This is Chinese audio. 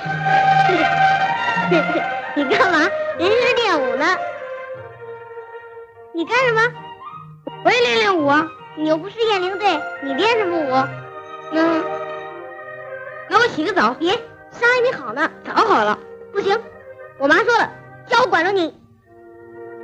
你干嘛？人家是练舞呢。你干什么？ 我也练舞啊。 你又不是雁翎队，你练什么舞？ 那我洗个澡。 别，伤还没好呢。 澡好了。 不行，我妈说了，教管着你。